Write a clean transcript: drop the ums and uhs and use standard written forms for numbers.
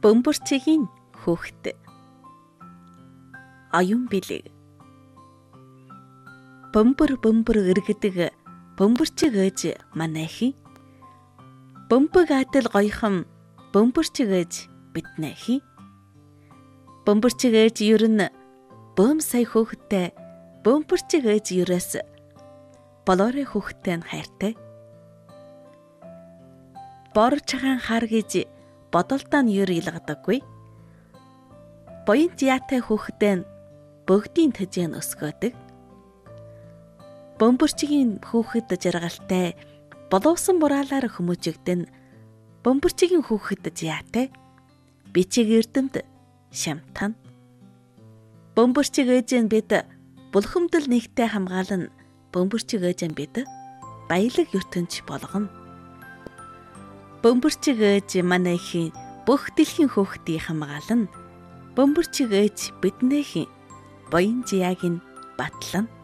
Бөмбөрчгийн хүүхэд. Аюун билэг. Бөмбөр иргэдэг бөмбөрчиг ээж манайхи. Бөмбөг адил гоёхон бөмбөрчиг ээж биднээхи. Бөмбөрчиг ээж ер нь бөөм сая хүүхэдтэй бөмбөрчиг ээж ерөөс болоорой хүүхэдтэй нь хайртай. Бор чагаан хар гэж бодолдоо нь ер илгадаггүй. Боён яатай хүүхэдтэй нь бөгдийн төжийн өсгөөдөг. Бөмбөрчгийн хүүхэд жаргалтай боловсон бураалаар хүмүүжигдэн бөмбөрчгийн хүүхэд яатай бичиг эрдэмд шамтан. Бөмбөрчиг ээжэн бид булхамдал нэгтэй хамгаалan бөмбөрчиг ээжэн бид баялаг ертөнц болгоно. Бөмбөрчиг ээж манайхийн бүх дэлхийн хүүхдийг хамгаалan бөмбөрчиг ээж биднээхийн боён жияг нь батлана.